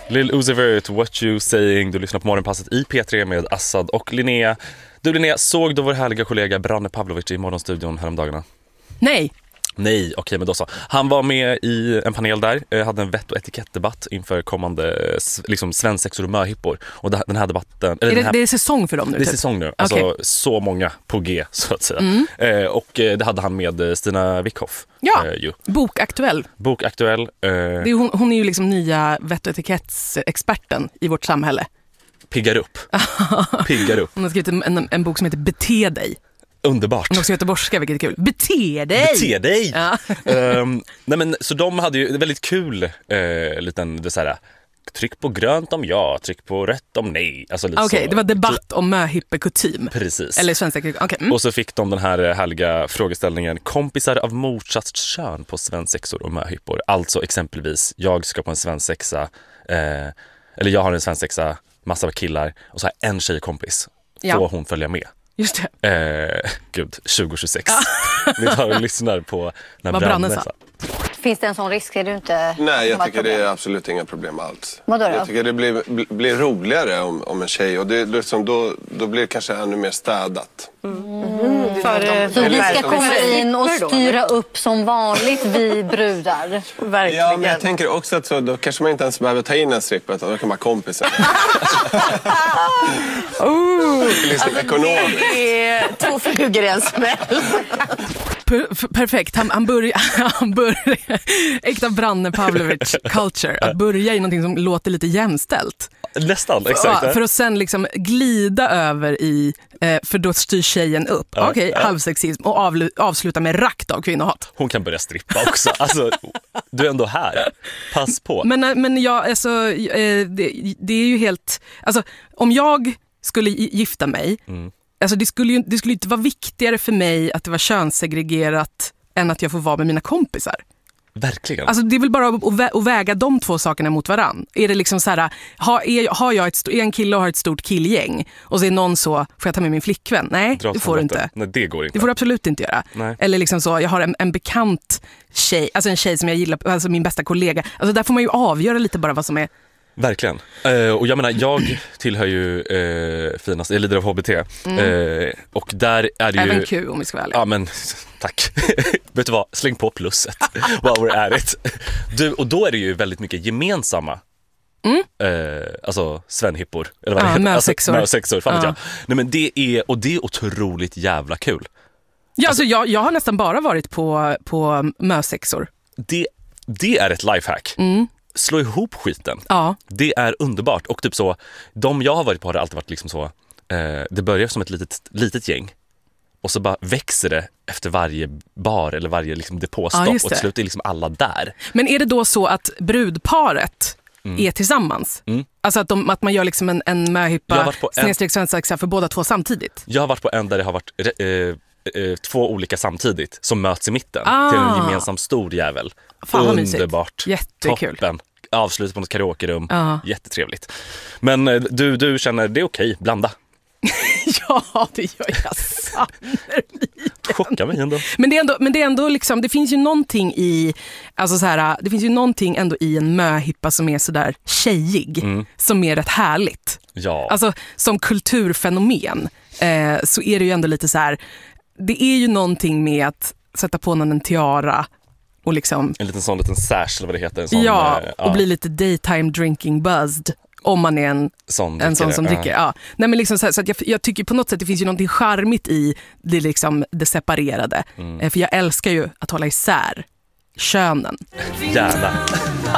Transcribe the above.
Lil Uzi Vert, What You Saying. Du lyssnar på Morgonpasset i P3 med Assad och Linnea. Du Linnea, såg du vår härliga kollega Branne Pavlovic i Morgonstudion häromdagarna? Nej, okej, men då så. Han var med i en panel där, hade en vett- och etikettdebatt inför kommande liksom, svensexor och möhippor. Och den här debatten... Eller det är säsong för dem nu? Det är säsong nu, alltså så många på G så att säga. Och det hade han med Stina Wickhoff. Ja, Bokaktuell. Hon är ju liksom nya vett- och etikettsexperten i vårt samhälle. Piggar upp. Hon har skrivit en bok som heter Bete dig. Underbart. Hon också göteborgska, vilket är kul. Bete dig! Ja. Nej, men, så de hade ju väldigt kul liten det så här, tryck på grönt om ja, tryck på rött om nej. Alltså, Okej, det var debatt om möhippekutym. Precis. Eller svenska. Okay. Och så fick de den här härliga frågeställningen: kompisar av motsatt kön på svensexor och möhippor. Alltså exempelvis, jag ska på en svensexa, eller jag har en svensexa, massa av killar, och så har en tjejkompis. Får hon följa med? Just det. 2026. Ni tar och lyssnar på när Branne sa. Finns det en sån risk? Är du inte? Nej, jag tycker det är absolut inga problem alls. Vadå då? Jag tycker det blir roligare om en tjej. Och då blir det kanske ännu mer städat. Så vi ska komma in och styra upp som vanligt, vi brudar. Verkligen. Ja, men jag tänker också att då kanske man inte ens behöver ta in en stripper, utan då kan man kompisar. Liksom ekonomiskt. Det är 2 flugor i en smäll. Perfekt. Han börjar äkta Branne Pavlovic culture. Att börja i någonting som låter lite jämställt. Nästan, exakt. För att sen liksom glida över i, för då styr tjejen upp. Halvsexism och avsluta med rakt av kvinnohat. Hon kan börja strippa också. Alltså, du är ändå här. Pass på. Men jag, alltså, det är ju helt... Alltså, om jag skulle gifta mig... Alltså det skulle inte vara viktigare för mig att det var könssegregerat än att jag får vara med mina kompisar. Verkligen. Alltså det är väl bara att väga de två sakerna mot varann. Är det liksom så här, har jag är en kille och har ett stort killgäng och så är någon så, får jag ta med min flickvän? Nej, det får du inte. Nej, det går inte. Det får du absolut inte göra. Nej. Eller liksom så, jag har en bekant tjej, alltså en tjej som jag gillar, alltså min bästa kollega. Alltså där får man ju avgöra lite bara vad som är. Verkligen. Och jag menar, jag tillhör ju finast, jag lider av HBT. Och där är det ju... Även Q, om vi ska vara ärliga. Ja, men tack. Vet du vad, släng på plusset. While we're at it. Och då är det ju väldigt mycket gemensamma alltså svenhippor. Eller vad det heter. Mösexor. Alltså, mösexor, fan vet jag. Nej, men det är otroligt jävla kul. Ja, alltså jag har nästan bara varit på mösexor. Det är ett lifehack. Slå ihop skiten. Ja. Det är underbart. Och typ så, de jag har varit på har alltid varit liksom så, det börjar som ett litet gäng. Och så bara växer det efter varje bar eller varje liksom depåstopp. Och till slut är liksom alla där. Men är det då så att brudparet är tillsammans? Alltså att man gör liksom en möhippa svensexa för båda två samtidigt? Jag har varit på en där det har varit 2 olika samtidigt som möts i mitten till en gemensam stor jävel. Fan, underbart. Jättekul. Toppen. Avslut på något karaokerum. Jättetrevligt. Men du känner det är okej, blanda. Ja, det gör jag sannolikt. Chocka mig ändå. Men det är ändå liksom, det finns ju någonting i, alltså så här, det finns ju någonting ändå i en möhippa som är så där tjejig, som är rätt härligt. Ja. Alltså som kulturfenomen så är det ju ändå lite så här, det är ju någonting med att sätta på någon en tiara och liksom en liten sash eller vad det heter, en sån, och bli lite daytime drinking buzzed. Om man är en sån som dricker. Ja. Nej, men liksom så att jag tycker på något sätt det finns ju någonting charmigt i det, liksom, det separerade. För jag älskar ju att hålla isär könen. Gärna.